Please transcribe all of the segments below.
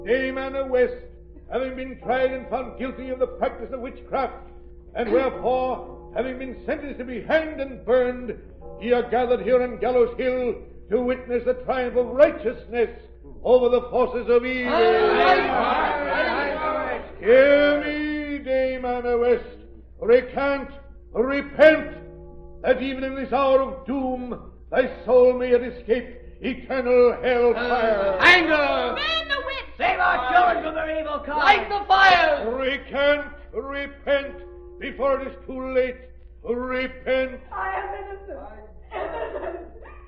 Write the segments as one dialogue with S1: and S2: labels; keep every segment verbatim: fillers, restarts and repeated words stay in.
S1: Dame Anna West, having been tried and found guilty of the practice of witchcraft, and wherefore, having been sentenced to be hanged and burned, ye are gathered here on Gallows Hill to witness the triumph of righteousness over the forces of evil. Hear me, Dame Anna West. Recant, repent, that even in this hour of doom, thy soul may yet escape eternal hell fire.
S2: Anger!
S3: Man the witch!
S4: Save our children from their evil kind!
S2: Light the fire!
S1: Recant, repent, before it is too late. Repent.
S5: I am innocent. Innocent.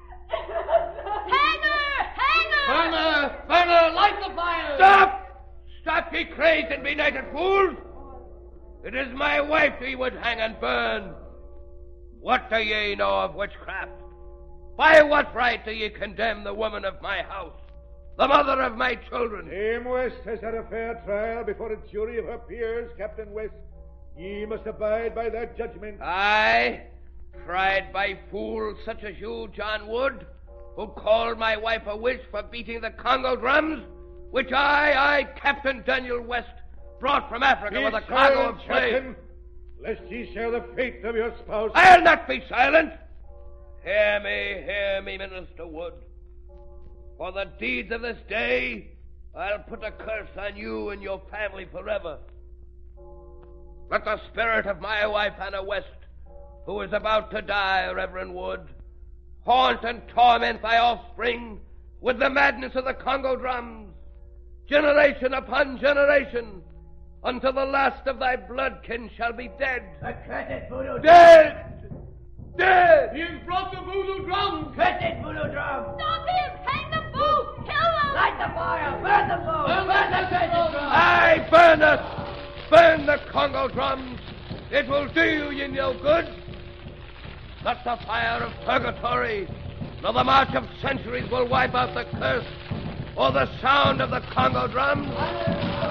S3: Hang her! Hang her!
S2: Burner! Burner! Light the fire!
S6: Stop! Stop, ye crazed and benighted fools! It is my wife ye would hang and burn. What do ye know of witchcraft? By what right do ye condemn the woman of my house, the mother of my children?
S1: Dame West has had a fair trial before a jury of her peers, Captain West. Ye must abide by that judgment.
S6: Aye, tried by fools such as you, John Wood, who called my wife a witch for beating the Congo drums, which I, I, Captain Daniel West, brought from Africa
S1: Be
S6: with a cargo of
S1: silent,
S6: slaves.
S1: Captain, lest ye share the fate of your spouse.
S6: I'll not be silent. Hear me, hear me, Minister Wood. For the deeds of this day, I'll put a curse on you and your family forever. Let the spirit of my wife, Anna West, who is about to die, Reverend Wood, haunt and torment thy offspring with the madness of the Congo drums, generation upon generation, until the last of thy bloodkin shall be dead.
S4: Accursed voodoo
S6: Dead! Dead!
S2: He has brought the voodoo drums!
S4: Accursed voodoo drum!
S3: Stop him! Hang the fool! Kill them!
S4: Light the fire! Burn the fool!
S2: Burn
S4: Burn the
S2: the
S4: accursed
S2: fool!
S4: drum!
S6: Aye, burn us! Burn the Congo drums! It will do you no good. Not the fire of purgatory, nor the march of centuries will wipe out the curse, or the sound of the Congo drums.